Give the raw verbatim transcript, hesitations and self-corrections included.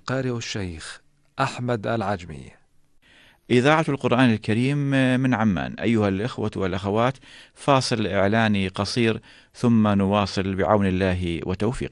القارئ الشيخ أحمد العجمي. إذاعة القرآن الكريم من عمان. أيها الإخوة والأخوات، فاصل إعلاني قصير ثم نواصل بعون الله وتوفيقه.